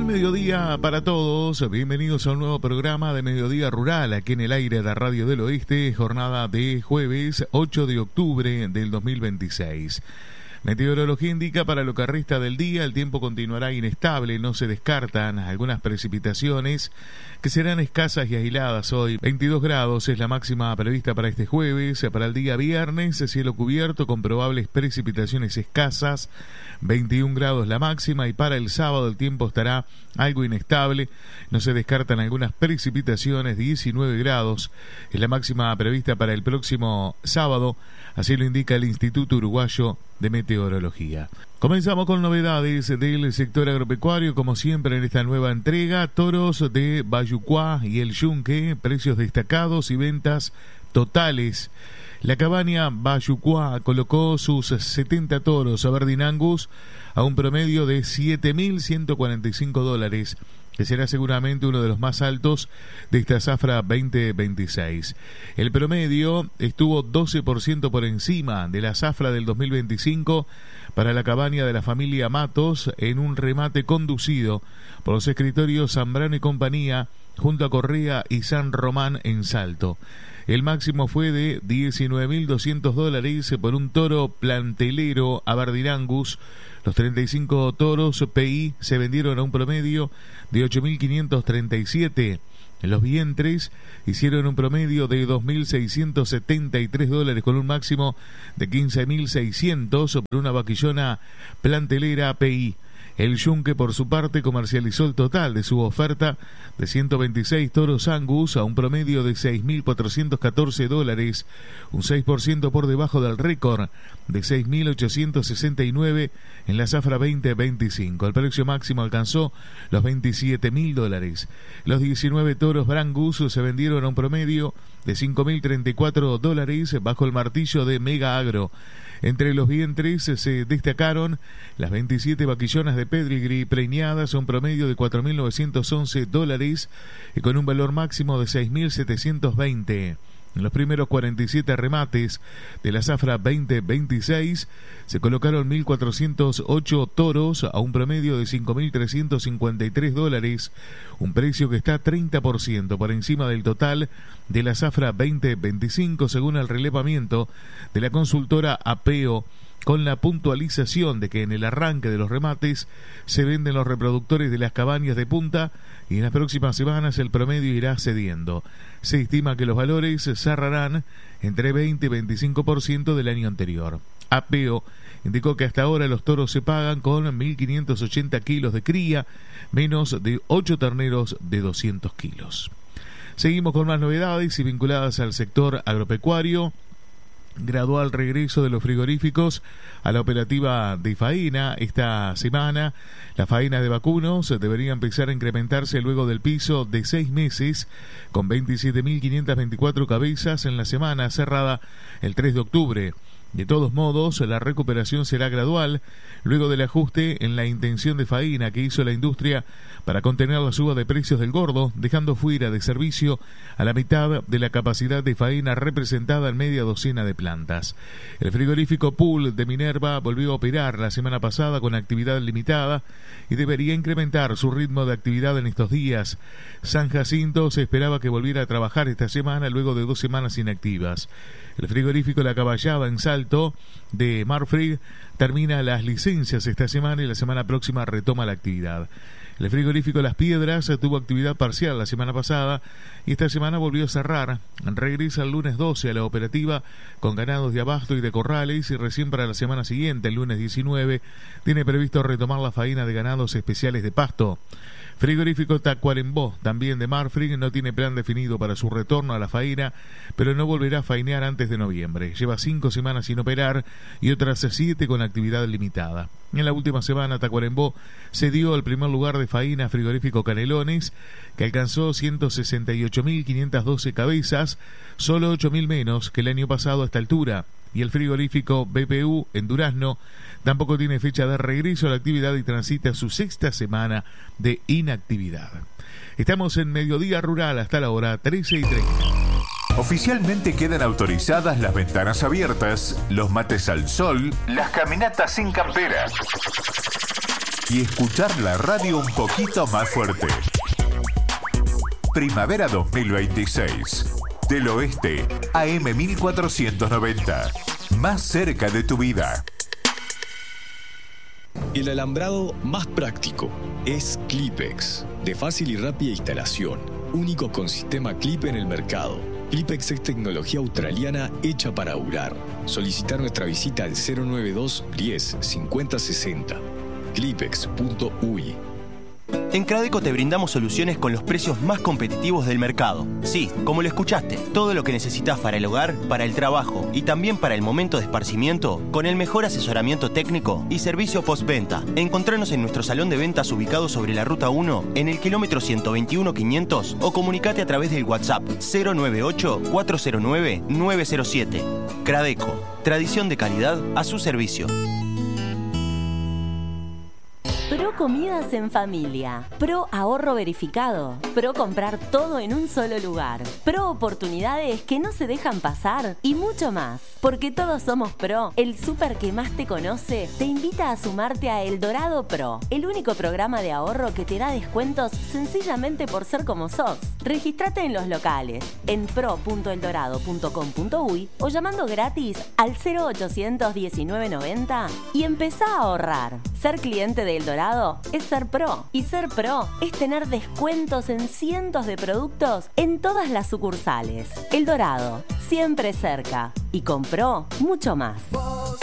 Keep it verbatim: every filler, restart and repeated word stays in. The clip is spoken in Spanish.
Buen mediodía para todos, bienvenidos a un nuevo programa de Mediodía Rural aquí en el aire de Radio del Oeste, jornada de jueves ocho de octubre del dos mil veintiséis. Meteorología indica para lo que resta del día, el tiempo continuará inestable, no se descartan algunas precipitaciones que serán escasas y aisladas hoy. veintidós grados es la máxima prevista para este jueves, para el día viernes, cielo cubierto con probables precipitaciones escasas, veintiún grados la máxima, y para el sábado el tiempo estará algo inestable, no se descartan algunas precipitaciones, diecinueve grados es la máxima prevista para el próximo sábado, así lo indica el Instituto Uruguayo de Meteorología. Comenzamos con novedades del sector agropecuario, como siempre en esta nueva entrega, toros de Bayucuá y el Yunque, precios destacados y ventas totales. La cabaña Bayucuá colocó sus setenta toros Aberdeen Angus a un promedio de siete mil ciento cuarenta y cinco dólares, que será seguramente uno de los más altos de esta zafra veinte veintiséis. El promedio estuvo doce por ciento por encima de la zafra del dos mil veinticinco para la cabaña de la familia Matos, en un remate conducido por los escritorios Zambrano y compañía junto a Correa y San Román en Salto. El máximo fue de diecinueve mil doscientos dólares por un toro plantelero Aberdeen Angus. Los treinta y cinco toros P I se vendieron a un promedio de ocho mil quinientos treinta y siete. Los vientres hicieron un promedio de dos mil seiscientos setenta y tres dólares con un máximo de quince mil seiscientos por una vaquillona plantelera P I. El Yunque, por su parte, comercializó el total de su oferta de ciento veintiséis toros Angus a un promedio de seis mil cuatrocientos catorce dólares, un seis por ciento por debajo del récord de seis mil ochocientos sesenta y nueve en la zafra veinte veinticinco. El precio máximo alcanzó los veintisiete mil dólares. Los diecinueve toros Brangus se vendieron a un promedio de cinco mil treinta y cuatro dólares bajo el martillo de Mega Agro. Entre los vientres se destacaron las veintisiete vaquillonas de Pedigree preñadas a un promedio de cuatro mil novecientos once dólares y con un valor máximo de seis mil setecientos veinte. En los primeros cuarenta y siete remates de la zafra veinte veintiséis se colocaron mil cuatrocientos ocho toros a un promedio de cinco mil trescientos cincuenta y tres dólares, un precio que está treinta por ciento por encima del total de la zafra veinte veinticinco según el relevamiento de la consultora Apeo, con la puntualización de que en el arranque de los remates se venden los reproductores de las cabañas de punta y en las próximas semanas el promedio irá cediendo. Se estima que los valores cerrarán entre veinte y veinticinco por ciento del año anterior. Apeo indicó que hasta ahora los toros se pagan con mil quinientos ochenta kilos de cría, menos de ocho terneros de doscientos kilos. Seguimos con más novedades y vinculadas al sector agropecuario. Gradual regreso de los frigoríficos a la operativa de faena esta semana. Las faenas de vacunos deberían empezar a incrementarse luego del piso de seis meses, con veintisiete mil quinientas veinticuatro cabezas en la semana cerrada el tres de octubre. De todos modos, la recuperación será gradual luego del ajuste en la intención de faena que hizo la industria para contener la suba de precios del gordo, dejando fuera de servicio a la mitad de la capacidad de faena representada en media docena de plantas. El frigorífico Pool de Minerva volvió a operar la semana pasada con actividad limitada y debería incrementar su ritmo de actividad en estos días. San Jacinto se esperaba que volviera a trabajar esta semana luego de dos semanas inactivas. El frigorífico La Caballada en Salto de Marfrig termina las licencias esta semana y la semana próxima retoma la actividad. El frigorífico Las Piedras tuvo actividad parcial la semana pasada y esta semana volvió a cerrar. Regresa el lunes doce a la operativa con ganados de abasto y de corrales, y recién para la semana siguiente, el lunes diecinueve, tiene previsto retomar la faena de ganados especiales de pasto. Frigorífico Tacuarembó, también de Marfrig, no tiene plan definido para su retorno a la faena, pero no volverá a faenear antes de noviembre. Lleva cinco semanas sin operar y otras siete con actividad limitada. En la última semana, Tacuarembó cedió el primer lugar de faena a Frigorífico Canelones, que alcanzó ciento sesenta y ocho mil quinientas doce cabezas, solo ocho mil menos que el año pasado a esta altura. Y el frigorífico B P U en Durazno tampoco tiene fecha de regreso a la actividad y transita su sexta semana de inactividad. Estamos en Mediodía Rural hasta la hora trece y treinta. Oficialmente quedan autorizadas las ventanas abiertas, los mates al sol, las caminatas sin campera. y escuchar la radio un poquito más fuerte. Primavera dos mil veintiséis. Del Oeste, A M mil cuatrocientos noventa. Más cerca de tu vida. El alambrado más práctico es Clipex, de fácil y rápida instalación, único con sistema clip en el mercado. Clipex es tecnología australiana hecha para durar. Solicitar nuestra visita al cero noventa y dos, diez, cincuenta, sesenta. clipex punto u i. En Cradeco te brindamos soluciones con los precios más competitivos del mercado. Sí, como lo escuchaste, todo lo que necesitas para el hogar, para el trabajo y también para el momento de esparcimiento, con el mejor asesoramiento técnico y servicio postventa. Encontranos en nuestro salón de ventas ubicado sobre la Ruta uno, en el kilómetro ciento veintiuno quinientos, o comunicate a través del WhatsApp cero nueve ocho, cuatro cero nueve, nueve cero siete. Cradeco, tradición de calidad a su servicio. Pro Comidas en Familia, Pro Ahorro Verificado, Pro Comprar todo en un solo lugar, Pro Oportunidades que no se dejan pasar y mucho más. Porque todos somos Pro, el súper que más te conoce te invita a sumarte a El Dorado Pro, el único programa de ahorro que te da descuentos sencillamente por ser como sos. Regístrate en los locales, en pro punto el dorado punto com punto u y o llamando gratis al cero ochocientos diecinueve noventa y empezá a ahorrar. Ser cliente de El Dorado es ser Pro, y ser Pro es tener descuentos en cientos de productos en todas las sucursales. El Dorado, siempre cerca, y con Pro, mucho más. Vos